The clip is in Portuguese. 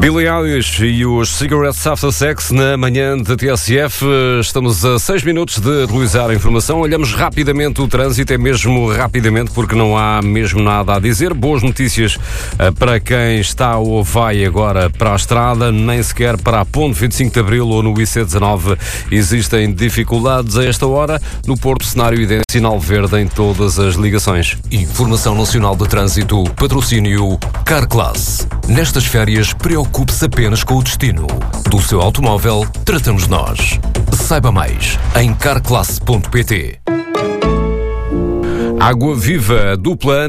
Billie Eilish e os Cigarettes After Sex na manhã da TSF. Estamos a 6 minutos de atualizar a informação. Olhamos rapidamente o trânsito, é mesmo rapidamente porque não há mesmo nada a dizer. Boas notícias para quem está ou vai agora para a estrada, nem sequer para a Ponte 25 de Abril ou no IC19 existem dificuldades a esta hora. No Porto, cenário idêntico, sinal verde em todas as ligações. Informação Nacional de Trânsito, patrocínio Carclass. Nestas férias, preocupe-se apenas com o destino. Do seu automóvel, tratamos nós. Saiba mais em carclass.pt. Água Viva, dupla